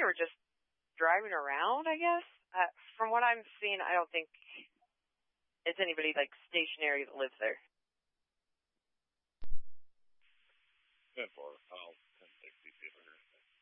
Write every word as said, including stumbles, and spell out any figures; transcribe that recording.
or just driving around, I guess. Uh, from what I'm seeing, I don't think it's anybody, like, stationary that lives there. ten four, I'll ten sixty, see if I heard anything.